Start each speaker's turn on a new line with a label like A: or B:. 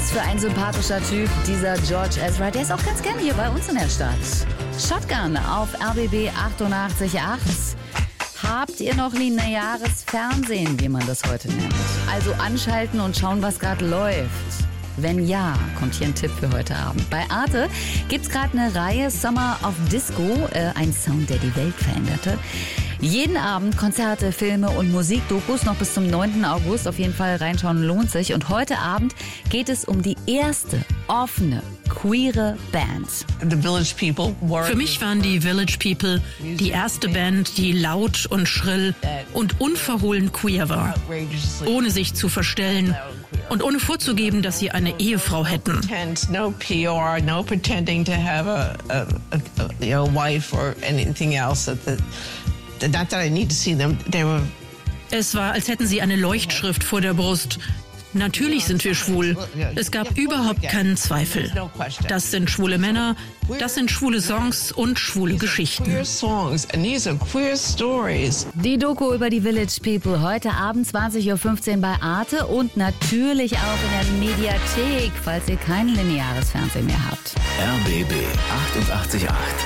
A: Was für ein sympathischer Typ, dieser George Ezra. Der ist auch ganz gerne hier bei uns in der Stadt. Shotgun auf RBB 88.8. Habt ihr noch lineares Fernsehen, wie man das heute nennt? Also anschalten und schauen, was gerade läuft. Wenn ja, kommt hier ein Tipp für heute Abend. Bei Arte gibt's gerade eine Reihe Summer of Disco, ein Sound, der die Welt veränderte. Jeden Abend Konzerte, Filme und Musikdokus noch bis zum 9. August. Auf jeden Fall reinschauen lohnt sich. Und heute Abend geht es um die erste offene, queere Band.
B: Für mich waren die Village People die erste Band, die laut und schrill und unverhohlen queer war. Ohne sich zu verstellen und ohne vorzugeben, dass sie eine Ehefrau hätten.
C: No PR, no pretending to have a wife or anything else. Not that I need to see them. They were.
B: Es war, als hätten sie eine Leuchtschrift vor der Brust. Natürlich sind wir schwul. Es gab überhaupt keinen Zweifel. Das sind schwule Männer, das sind schwule Songs und schwule Geschichten.
A: Die Doku über die Village People heute Abend 20.15 Uhr bei Arte und natürlich auch in der Mediathek, falls ihr kein lineares Fernsehen mehr habt.
D: RBB 88.8